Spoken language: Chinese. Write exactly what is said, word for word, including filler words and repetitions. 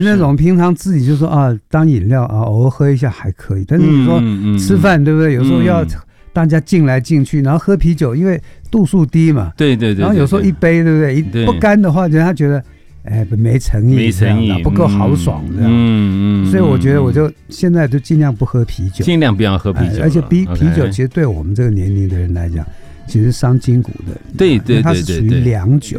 那种平常自己就说啊，当饮料啊，偶尔喝一下还可以。但是你说吃饭，对不对？有时候要大家进来进去，然后喝啤酒，因为度数低嘛。 对对 对, 对。 然后有时候一杯，对不对？一不干的话，人家觉得哎没诚意， 没诚意， 不够豪爽这样。嗯嗯。所以我觉得，我就现在就尽量不喝啤酒， 尽量不要喝啤酒。 而且啤啤酒其实对我们这个年龄的人来讲，其实伤筋骨的。 对对对对对， 它是属于凉酒。